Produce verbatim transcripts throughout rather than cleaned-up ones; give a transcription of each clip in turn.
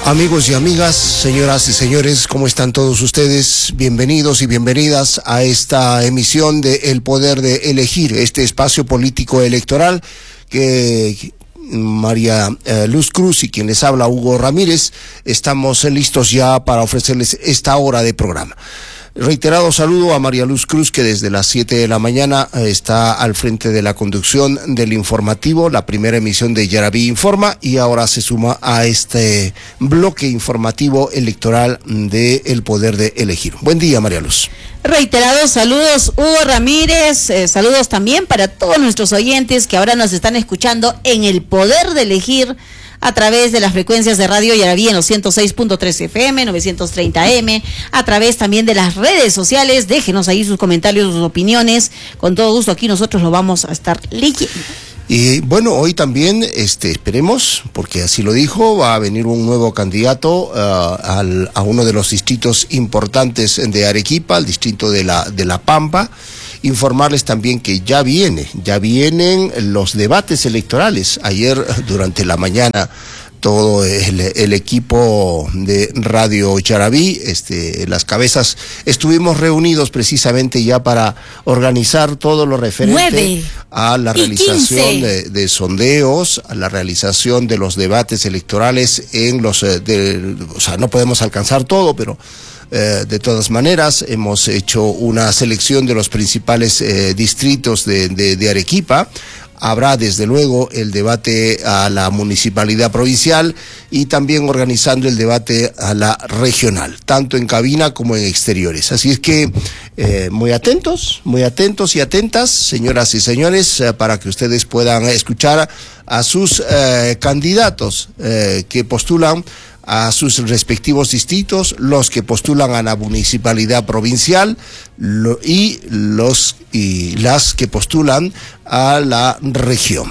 Amigos y amigas, señoras y señores, ¿cómo están todos ustedes? Bienvenidos y bienvenidas a esta emisión de El Poder de Elegir, este espacio político electoral que María eh, Luz Cruz y quien les habla, Hugo Ramírez, estamos listos ya para ofrecerles esta hora de programa. Reiterado saludo a María Luz Cruz, que desde las siete de la mañana está al frente de la conducción del informativo, la primera emisión de Yaraví Informa, y ahora se suma a este bloque informativo electoral de El Poder de Elegir. Buen día, María Luz. Reiterados saludos, Hugo Ramírez, eh, saludos también para todos nuestros oyentes que ahora nos están escuchando en El Poder de Elegir, a través de las frecuencias de Radio Yaraví en los ciento seis punto tres F M, novecientos treinta A M, a través también de las redes sociales. Déjenos ahí sus comentarios, sus opiniones, con todo gusto aquí nosotros lo vamos a estar leyendo. Y bueno, hoy también este, esperemos, porque así lo dijo, va a venir un nuevo candidato uh, al, a uno de los distritos importantes de Arequipa, el distrito de la, de La Pampa. Informarles también que ya viene, ya vienen los debates electorales. Ayer durante la mañana todo el, el equipo de Radio Yaraví, este, las cabezas, estuvimos reunidos precisamente ya para organizar todo lo referente Nueve a la realización de, de sondeos, a la realización de los debates electorales en los, de, o sea, no podemos alcanzar todo, pero Eh, de todas maneras, hemos hecho una selección de los principales eh, distritos de, de, de Arequipa. Habrá desde luego el debate a la municipalidad provincial y también organizando el debate a la regional, tanto en cabina como en exteriores. Así es que eh, muy atentos, muy atentos y atentas, señoras y señores, eh, para que ustedes puedan escuchar a sus eh, candidatos eh, que postulan a sus respectivos distritos, los que postulan a la municipalidad provincial lo, y los y las que postulan a la región.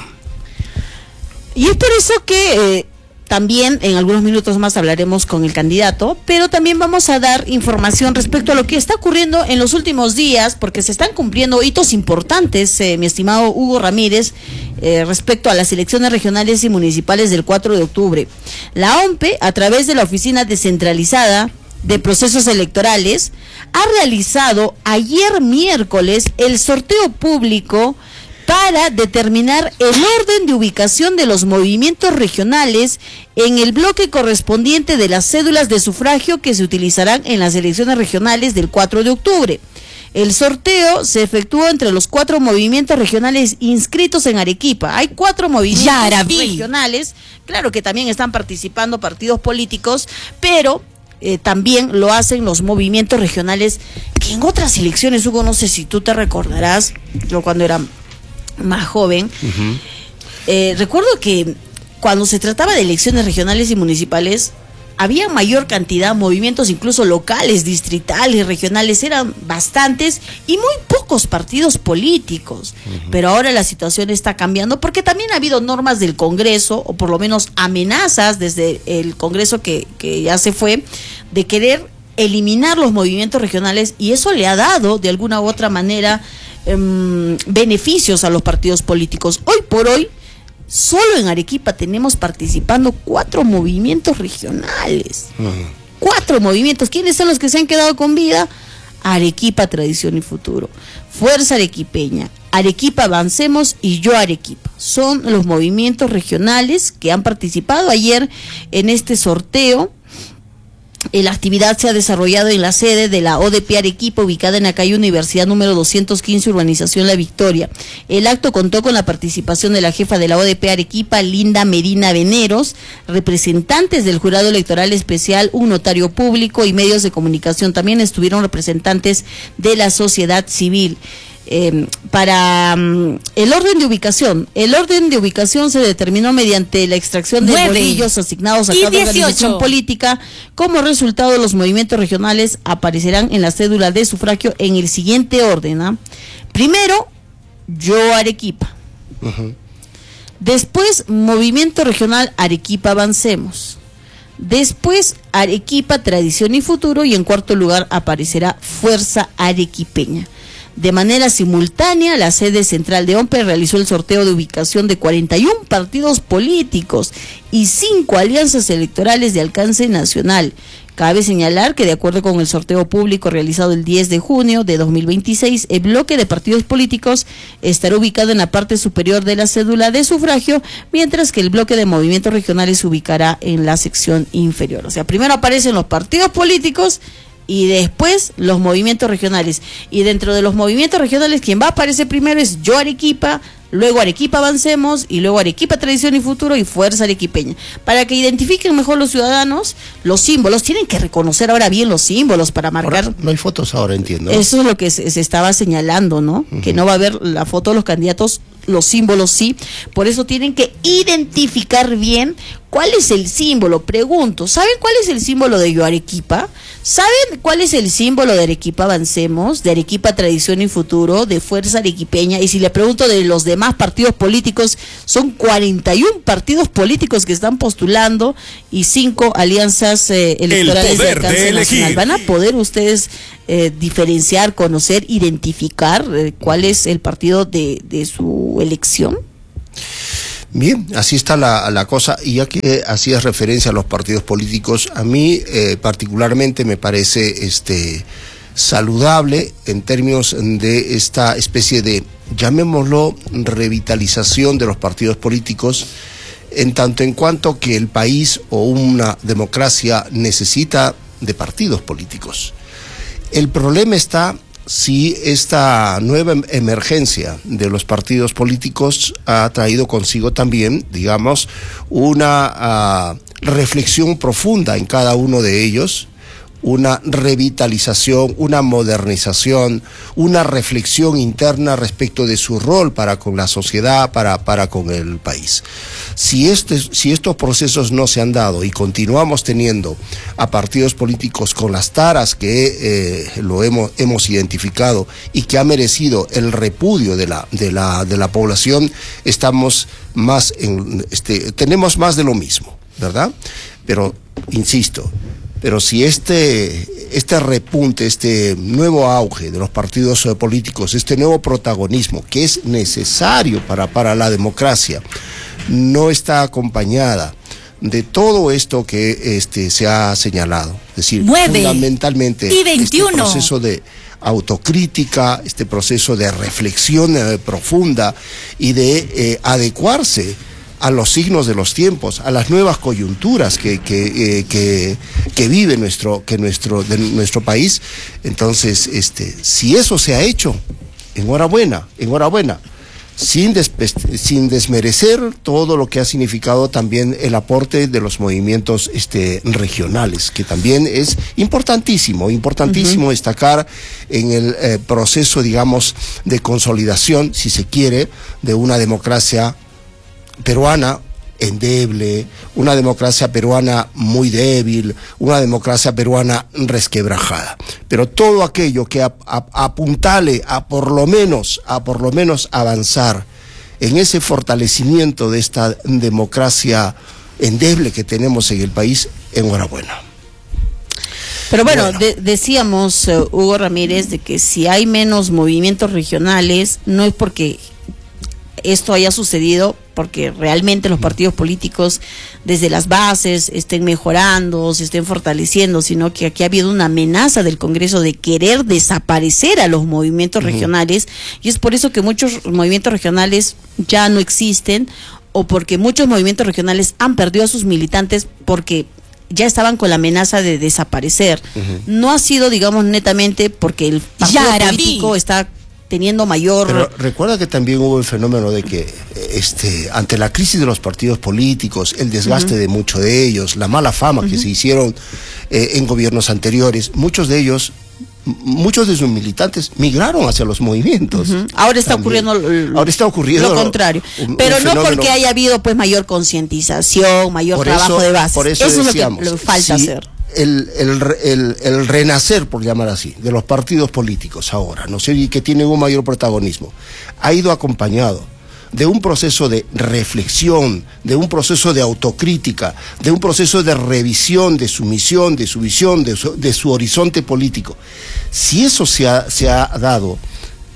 Y es por eso que eh, también en algunos minutos más hablaremos con el candidato, pero también vamos a dar información respecto a lo que está ocurriendo en los últimos días, porque se están cumpliendo hitos importantes, eh, mi estimado Hugo Ramírez, eh, respecto a las elecciones regionales y municipales del cuatro de octubre. La O M P E, a través de la Oficina Descentralizada de Procesos Electorales, ha realizado ayer miércoles el sorteo público para determinar el orden de ubicación de los movimientos regionales en el bloque correspondiente de las cédulas de sufragio que se utilizarán en las elecciones regionales del cuatro de octubre. El sorteo se efectuó entre los cuatro movimientos regionales inscritos en Arequipa. Hay cuatro movimientos Yaraví. regionales, claro que también están participando partidos políticos, pero eh, también lo hacen los movimientos regionales que en otras elecciones, Hugo, no sé si tú te recordarás, yo cuando era más joven, uh-huh. eh, recuerdo que cuando se trataba de elecciones regionales y municipales había mayor cantidad de movimientos, incluso locales, distritales, regionales, eran bastantes y muy pocos partidos políticos, uh-huh. Pero ahora la situación está cambiando porque también ha habido normas del Congreso, o por lo menos amenazas desde el Congreso que, que ya se fue, de querer eliminar los movimientos regionales, y eso le ha dado de alguna u otra manera Um, beneficios a los partidos políticos. Hoy por hoy, solo en Arequipa tenemos participando cuatro movimientos regionales. Uh-huh. Cuatro movimientos. ¿Quiénes son los que se han quedado con vida? Arequipa, Tradición y Futuro, Fuerza Arequipeña, Arequipa Avancemos y Yo Arequipa. Son los movimientos regionales que han participado ayer en este sorteo. La actividad se ha desarrollado en la sede de la O D P Arequipa, ubicada en la calle Universidad número doscientos quince, Urbanización La Victoria. El acto contó con la participación de la jefa de la O D P Arequipa, Linda Medina Veneros, representantes del Jurado Electoral Especial, un notario público y medios de comunicación. También estuvieron representantes de la sociedad civil. Eh, para um, el orden de ubicación, el orden de ubicación se determinó mediante la extracción de bolillos asignados a cada organización política. Como resultado, los movimientos regionales aparecerán en la cédula de sufragio en el siguiente orden, ¿eh? Primero, Yo Arequipa. Uh-huh. Después, Movimiento Regional Arequipa Avancemos. Después, Arequipa Tradición y Futuro, y en cuarto lugar aparecerá Fuerza Arequipeña. De manera simultánea, la sede central de O M P E realizó el sorteo de ubicación de cuarenta y un partidos políticos y cinco alianzas electorales de alcance nacional. Cabe señalar que de acuerdo con el sorteo público realizado el diez de junio de dos mil veintiséis, el bloque de partidos políticos estará ubicado en la parte superior de la cédula de sufragio, mientras que el bloque de movimientos regionales se ubicará en la sección inferior. O sea, primero aparecen los partidos políticos y después los movimientos regionales. Y dentro de los movimientos regionales, quien va a aparecer primero es Yo Arequipa, luego Arequipa Avancemos y luego Arequipa Tradición y Futuro y Fuerza Arequipeña. Para que identifiquen mejor los ciudadanos los símbolos, tienen que reconocer ahora bien los símbolos para marcar. Ahora, no hay fotos ahora, entiendo. Eso es lo que se, se estaba señalando, ¿no? Uh-huh. Que no va a haber la foto de los candidatos, los símbolos sí. Por eso tienen que identificar bien cuál es el símbolo. Pregunto, ¿saben cuál es el símbolo de Yo Arequipa? ¿Saben cuál es el símbolo de Arequipa Avancemos, de Arequipa Tradición y Futuro, de Fuerza Arequipeña? Y si le pregunto de los demás partidos políticos, son cuarenta y un partidos políticos que están postulando y cinco alianzas eh, electorales de alcance nacional. ¿Van a poder ustedes eh, diferenciar, conocer, identificar eh, cuál es el partido de, de su elección? Bien, así está la, la cosa, y ya que hacías referencia a los partidos políticos, a mí eh, particularmente me parece este saludable en términos de esta especie de, llamémoslo, revitalización de los partidos políticos, en tanto en cuanto que el país o una democracia necesita de partidos políticos. El problema está si esta nueva emergencia de los partidos políticos ha traído consigo también, digamos, una uh, reflexión profunda en cada uno de ellos, una revitalización, una modernización, una reflexión interna respecto de su rol para con la sociedad, para, para con el país. Si, este, si estos procesos no se han dado y continuamos teniendo a partidos políticos con las taras que eh, lo hemos, hemos identificado y que ha merecido el repudio de la, de la, de la población, estamos más en, este, tenemos más de lo mismo, ¿verdad? Pero, insisto, pero si este, este repunte, este nuevo auge de los partidos eh, políticos, este nuevo protagonismo que es necesario para, para la democracia, no está acompañada de todo esto que este, se ha señalado, es decir, fundamentalmente este proceso de autocrítica, este proceso de reflexión eh, profunda y de eh, adecuarse a los signos de los tiempos, a las nuevas coyunturas que que, eh, que, que vive nuestro, que nuestro, de nuestro país. Entonces, este, si eso se ha hecho, enhorabuena, enhorabuena, sin, des, sin desmerecer todo lo que ha significado también el aporte de los movimientos este, regionales, que también es importantísimo, importantísimo uh-huh. destacar en el eh, proceso, digamos, de consolidación, si se quiere, de una democracia peruana endeble, una democracia peruana muy débil, una democracia peruana resquebrajada. Pero todo aquello que ap ap apuntale a por lo menos, a por lo menos avanzar en ese fortalecimiento de esta democracia endeble que tenemos en el país, enhorabuena. Pero bueno, bueno. De decíamos, uh, Hugo Ramírez, de que si hay menos movimientos regionales, no es porque esto haya sucedido porque realmente los partidos políticos desde las bases estén mejorando, se estén fortaleciendo, sino que aquí ha habido una amenaza del Congreso de querer desaparecer a los movimientos uh-huh. regionales, y es por eso que muchos movimientos regionales ya no existen, o porque muchos movimientos regionales han perdido a sus militantes porque ya estaban con la amenaza de desaparecer. Uh-huh. No ha sido, digamos, netamente porque el partido político está teniendo mayor... Pero recuerda que también hubo el fenómeno de que este ante la crisis de los partidos políticos, el desgaste uh-huh. de muchos de ellos, la mala fama uh-huh. que se hicieron eh, en gobiernos anteriores, muchos de ellos, muchos de sus militantes migraron hacia los movimientos. Uh-huh. Ahora está ocurriendo lo, Ahora está ocurriendo lo contrario, un, pero un no fenómeno... porque haya habido pues mayor concientización, mayor por trabajo eso, de base. Por eso, eso decíamos, es lo que falta si hacer. El, el, el, el renacer, por llamar así, de los partidos políticos ahora, no sé, y que tienen un mayor protagonismo, ha ido acompañado de un proceso de reflexión, de un proceso de autocrítica, de un proceso de revisión de su misión, de su visión, de su, de su horizonte político. Si eso se ha, se ha dado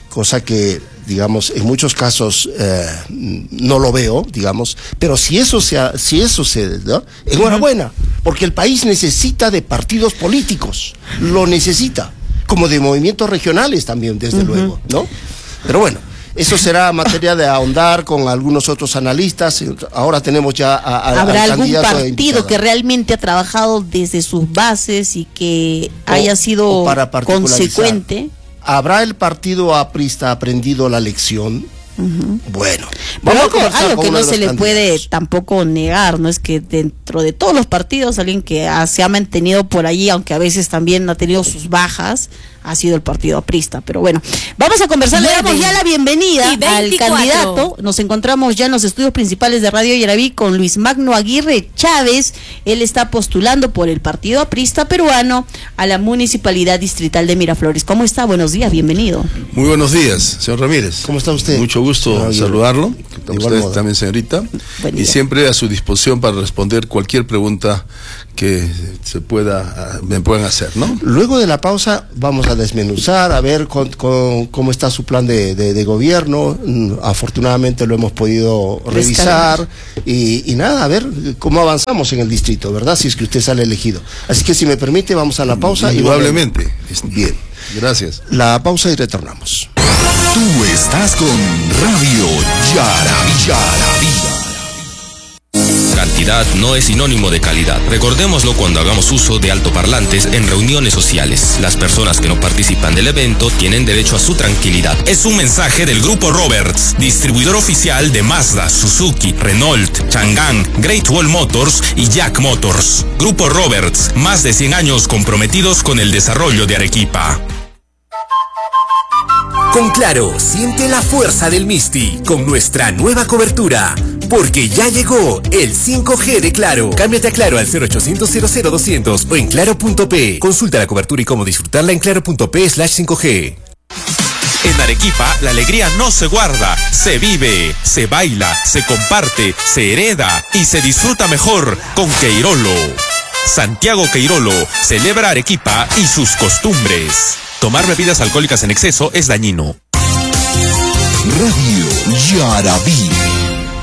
cosa que, digamos, en muchos casos eh, no lo veo, digamos, pero si eso sea, si eso se, ¿no? Enhorabuena, porque el país necesita de partidos políticos, lo necesita, como de movimientos regionales también, desde uh-huh. luego, ¿no? Pero bueno, eso será materia de ahondar con algunos otros analistas. Ahora tenemos ya a, a, ¿Habrá al algún partido que realmente ha trabajado desde sus bases y que o, haya sido consecuente? ¿Habrá el partido aprista aprendido la lección? Uh-huh. Bueno, vamos algo, a algo que no se le puede tampoco negar, no es que dentro de todos los partidos alguien que ha, se ha mantenido por allí, aunque a veces también ha tenido sus bajas, ha sido el partido aprista. Pero bueno, vamos a conversar, le damos ya la bienvenida al candidato. Nos encontramos ya en los estudios principales de Radio Yaraví con Luis Magno Aguirre Chávez. Él está postulando por el partido aprista peruano a la Municipalidad Distrital de Miraflores. ¿Cómo está? Buenos días, bienvenido. Muy buenos días, señor Ramírez. ¿Cómo está usted? Mucho gusto no, saludarlo. A usted modo. También, señorita. Y siempre a su disposición para responder cualquier pregunta que se pueda, me puedan hacer, ¿no? Luego de la pausa vamos a desmenuzar, a ver con, con, cómo está su plan de, de, de gobierno. Afortunadamente lo hemos podido revisar y, y nada, a ver cómo avanzamos en el distrito, ¿verdad? Si es que usted sale elegido. Así que si me permite, vamos a la pausa. Indudablemente. Y bien. Gracias. La pausa y retornamos. Tú estás con Radio Yaraví. Yaraví. Cantidad no es sinónimo de calidad. Recordémoslo cuando hagamos uso de altoparlantes en reuniones sociales. Las personas que no participan del evento tienen derecho a su tranquilidad. Es un mensaje del Grupo Roberts, distribuidor oficial de Mazda, Suzuki, Renault, Chang'an, Great Wall Motors y Jack Motors. Grupo Roberts, más de cien años comprometidos con el desarrollo de Arequipa. Con Claro, siente la fuerza del Misti con nuestra nueva cobertura, porque ya llegó el cinco G de Claro. Cámbiate a Claro al cero ochocientos cero cero doscientos o en claro punto pe. Consulta la cobertura y cómo disfrutarla en claro punto pe slash cinco G. En Arequipa, la alegría no se guarda, se vive, se baila, se comparte, se hereda y se disfruta mejor con Queirolo. Santiago Queirolo celebra Arequipa y sus costumbres. Tomar bebidas alcohólicas en exceso es dañino. Radio Yaraví.